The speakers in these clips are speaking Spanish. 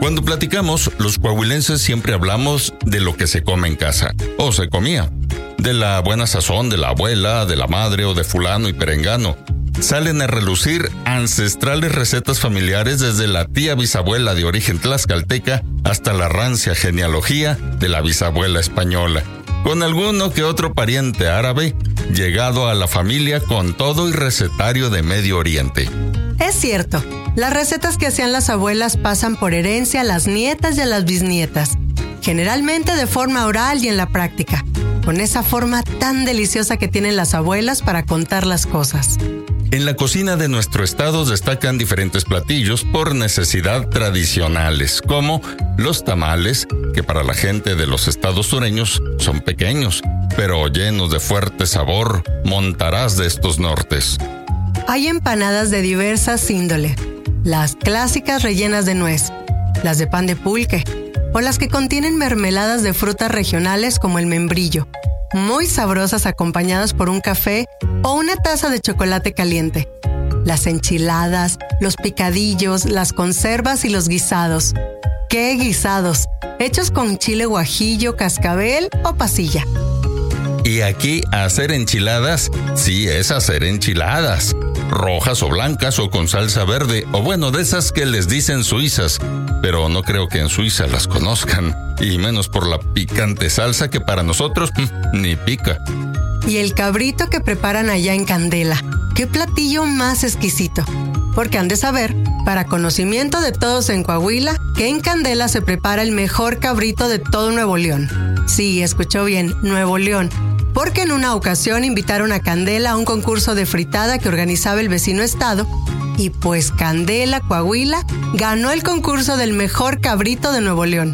Cuando platicamos, los coahuilenses siempre hablamos de lo que se come en casa, o se comía, de la buena sazón de la abuela, de la madre o de fulano y perengano. Salen a relucir ancestrales recetas familiares desde la tía bisabuela de origen tlaxcalteca hasta la rancia genealogía de la bisabuela española, con alguno que otro pariente árabe llegado a la familia con todo y recetario de Medio Oriente. Es cierto, las recetas que hacían las abuelas pasan por herencia a las nietas y a las bisnietas, generalmente de forma oral y en la práctica, con esa forma tan deliciosa que tienen las abuelas para contar las cosas. En la cocina de nuestro estado destacan diferentes platillos por necesidad tradicionales, como los tamales, que para la gente de los estados sureños son pequeños, pero llenos de fuerte sabor, montarás de estos nortes. Hay empanadas de diversas índole, las clásicas rellenas de nuez, las de pan de pulque, o las que contienen mermeladas de frutas regionales como el membrillo, muy sabrosas acompañadas por un café o una taza de chocolate caliente. Las enchiladas, los picadillos, las conservas y los guisados. ¡Qué guisados! Hechos con chile guajillo, cascabel o pasilla. Y aquí hacer enchiladas, sí es hacer enchiladas. Rojas o blancas o con salsa verde, o bueno, de esas que les dicen suizas, pero no creo que en Suiza las conozcan, y menos por la picante salsa que para nosotros ni pica. Y el cabrito que preparan allá en Candela, qué platillo más exquisito. Porque han de saber, para conocimiento de todos en Coahuila, que en Candela se prepara el mejor cabrito de todo Nuevo León. Sí, escuchó bien, Nuevo León. Porque en una ocasión invitaron a Candela a un concurso de fritada que organizaba el vecino estado, y pues Candela, Coahuila, ganó el concurso del mejor cabrito de Nuevo León.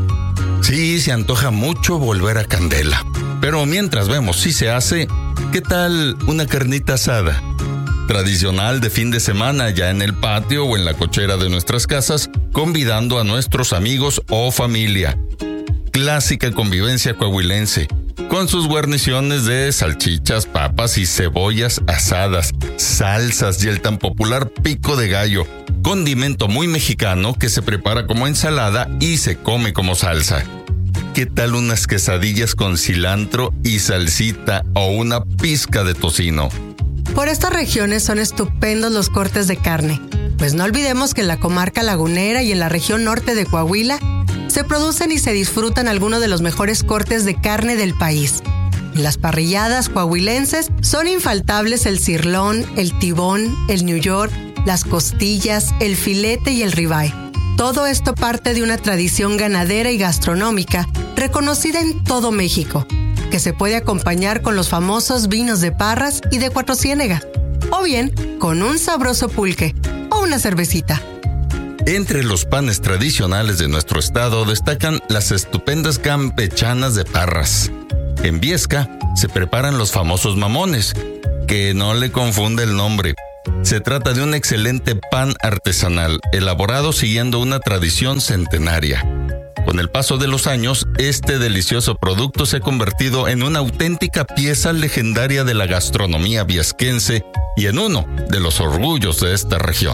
Sí, se antoja mucho volver a Candela. Pero mientras vemos si se hace, ¿qué tal una carnita asada? Tradicional de fin de semana ya en el patio o en la cochera de nuestras casas, convidando a nuestros amigos o familia. Clásica convivencia coahuilense, con sus guarniciones de salchichas, papas y cebollas asadas, salsas y el tan popular pico de gallo, condimento muy mexicano que se prepara como ensalada y se come como salsa. ¿Qué tal unas quesadillas con cilantro y salsita o una pizca de tocino? Por estas regiones son estupendos los cortes de carne, pues no olvidemos que en la comarca lagunera y en la región norte de Coahuila se producen y se disfrutan algunos de los mejores cortes de carne del país. En las parrilladas coahuilenses son infaltables el cirlón, el tibón, el New York, las costillas, el filete y el ribeye. Todo esto parte de una tradición ganadera y gastronómica reconocida en todo México, que se puede acompañar con los famosos vinos de Parras y de Cuatro Ciénegas, o bien con un sabroso pulque o una cervecita. Entre los panes tradicionales de nuestro estado destacan las estupendas campechanas de Parras. En Viesca se preparan los famosos mamones, que no le confunde el nombre. Se trata de un excelente pan artesanal, elaborado siguiendo una tradición centenaria. Con el paso de los años, este delicioso producto se ha convertido en una auténtica pieza legendaria de la gastronomía viesquense y en uno de los orgullos de esta región.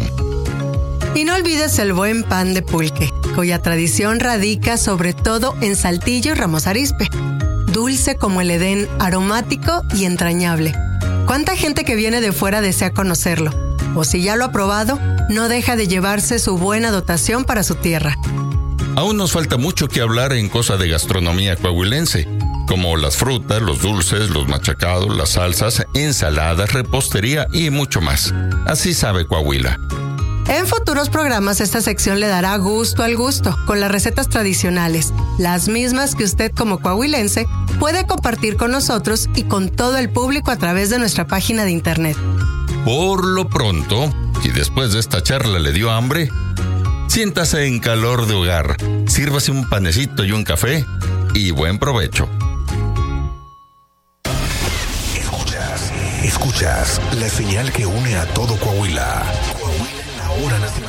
Y no olvides el buen pan de pulque, cuya tradición radica sobre todo en Saltillo y Ramos Arizpe. Dulce como el Edén, aromático y entrañable. ¿Cuánta gente que viene de fuera desea conocerlo? O si ya lo ha probado, no deja de llevarse su buena dotación para su tierra. Aún nos falta mucho que hablar en cosa de gastronomía coahuilense, como las frutas, los dulces, los machacados, las salsas, ensaladas, repostería y mucho más. Así sabe Coahuila. En futuros programas esta sección le dará gusto al gusto, con las recetas tradicionales, las mismas que usted como coahuilense puede compartir con nosotros y con todo el público a través de nuestra página de internet. Por lo pronto, si después de esta charla le dio hambre, siéntase en calor de hogar, sírvase un panecito y un café y buen provecho. Escuchas la señal que une a todo Coahuila. Hora Nacional.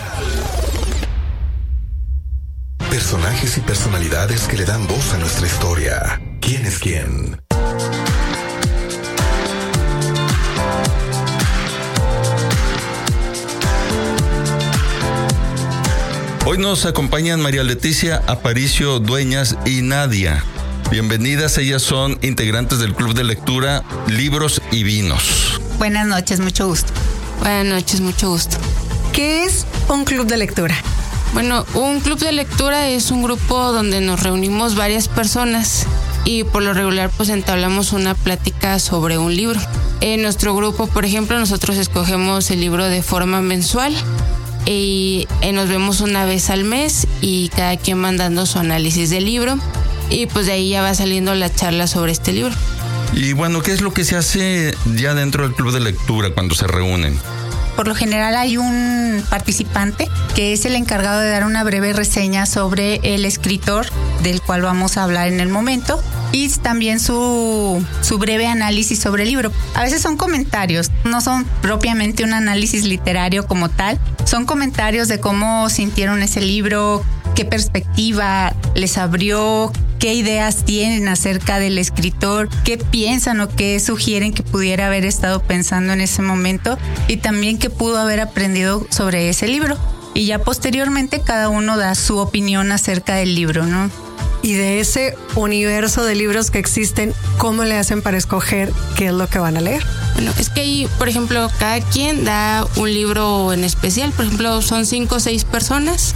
Personajes y personalidades que le dan voz a nuestra historia. ¿Quién es quién? Hoy nos acompañan María Leticia Aparicio Dueñas y Nadia. Bienvenidas, ellas son integrantes del Club de Lectura Libros y Vinos. Buenas noches, mucho gusto. Buenas noches, mucho gusto. ¿Qué es un club de lectura? Bueno, un club de lectura es un grupo donde nos reunimos varias personas y por lo regular pues entablamos una plática sobre un libro. En nuestro grupo, por ejemplo, nosotros escogemos el libro de forma mensual y nos vemos una vez al mes y cada quien va dando su análisis del libro y pues de ahí ya va saliendo la charla sobre este libro. Y bueno, ¿qué es lo que se hace ya dentro del club de lectura cuando se reúnen? Por lo general hay un participante que es el encargado de dar una breve reseña sobre el escritor del cual vamos a hablar en el momento y también su breve análisis sobre el libro. A veces son comentarios, no son propiamente un análisis literario como tal, son comentarios de cómo sintieron ese libro, qué perspectiva les abrió, qué ideas tienen acerca del escritor, qué piensan o qué sugieren que pudiera haber estado pensando en ese momento y también qué pudo haber aprendido sobre ese libro. Y ya posteriormente cada uno da su opinión acerca del libro, ¿no? Y de ese universo de libros que existen, ¿cómo le hacen para escoger qué es lo que van a leer? Bueno, es que ahí, por ejemplo, cada quien da un libro en especial. Por ejemplo, son 5 o 6 personas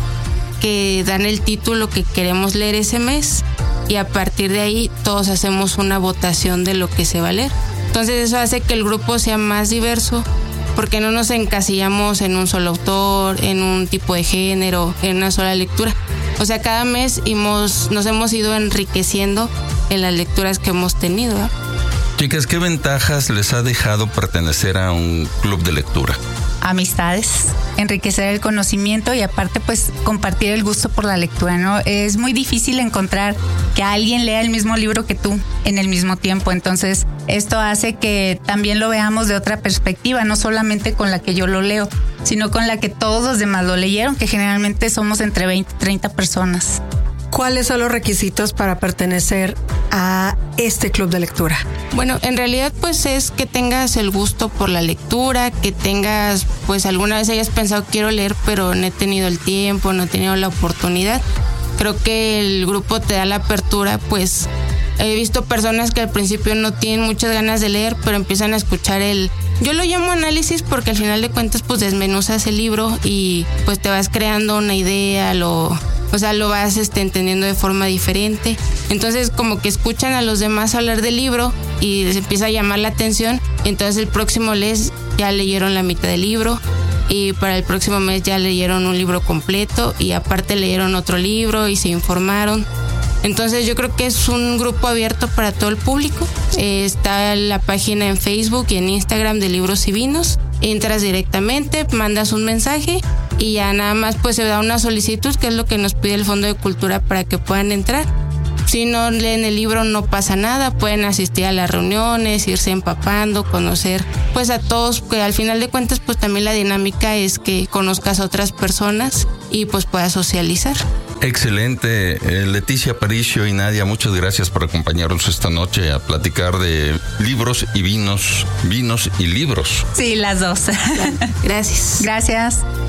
que dan el título que queremos leer ese mes y a partir de ahí todos hacemos una votación de lo que se va a leer. Entonces eso hace que el grupo sea más diverso porque no nos encasillamos en un solo autor, en un tipo de género, en una sola lectura. O sea, cada mes nos hemos ido enriqueciendo en las lecturas que hemos tenido, ¿eh? Chicas, ¿qué ventajas les ha dejado pertenecer a un club de lectura? Amistades, enriquecer el conocimiento y aparte pues compartir el gusto por la lectura, ¿no? Es muy difícil encontrar que alguien lea el mismo libro que tú en el mismo tiempo, entonces esto hace que también lo veamos de otra perspectiva, no solamente con la que yo lo leo, sino con la que todos los demás lo leyeron, que generalmente somos entre 20 y 30 personas. ¿Cuáles son los requisitos para pertenecer a este club de lectura? Bueno, en realidad pues es que tengas el gusto por la lectura, que tengas, pues alguna vez hayas pensado quiero leer, pero no he tenido el tiempo, no he tenido la oportunidad. Creo que el grupo te da la apertura, pues he visto personas que al principio no tienen muchas ganas de leer, pero empiezan a escuchar yo lo llamo análisis porque al final de cuentas pues desmenuzas el libro y pues te vas creando una idea, lo vas entendiendo de forma diferente. Entonces como que escuchan a los demás hablar del libro y les empieza a llamar la atención. Entonces el próximo mes ya leyeron la mitad del libro y para el próximo mes ya leyeron un libro completo y aparte leyeron otro libro y se informaron. Entonces yo creo que es un grupo abierto para todo el público. Está la página en Facebook y en Instagram de Libros y Vinos. Entras directamente, mandas un mensaje y ya nada más pues se da una solicitud, que es lo que nos pide el Fondo de Cultura para que puedan entrar. Si no leen el libro no pasa nada, pueden asistir a las reuniones, irse empapando, conocer pues a todos, que al final de cuentas pues también la dinámica es que conozcas a otras personas y pues puedas socializar. Excelente. Leticia Aparicio y Nadia, muchas gracias por acompañarnos esta noche a platicar de libros y vinos y libros. Sí, las dos. Gracias. Gracias.